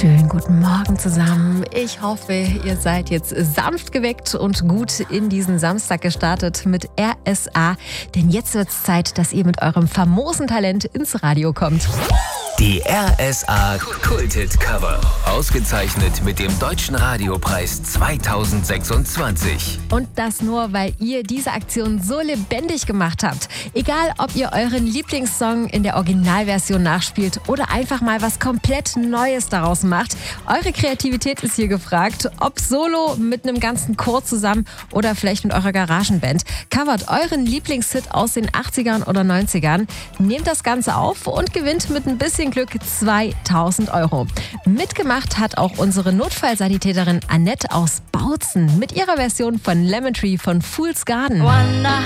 Schönen guten Morgen zusammen. Ich hoffe, ihr seid jetzt sanft geweckt und gut in diesen Samstag gestartet mit RSA. Denn jetzt wird es Zeit, dass ihr mit eurem famosen Talent ins Radio kommt. Die RSA Kulthit Cover. Ausgezeichnet mit dem Deutschen Radiopreis 2026. Und das nur, weil ihr diese Aktion so lebendig gemacht habt. Egal, ob ihr euren Lieblingssong in der Originalversion nachspielt oder einfach mal was komplett Neues daraus macht. Eure Kreativität ist hier gefragt. Ob solo, mit einem ganzen Chor zusammen oder vielleicht mit eurer Garagenband. Covert euren Lieblingshit aus den 80ern oder 90ern. Nehmt das Ganze auf und gewinnt mit ein bisschen Glück 2.000 €. Mitgemacht hat auch unsere Notfallsanitäterin Annette aus Bautzen mit ihrer Version von Lemon Tree von Fool's Garden.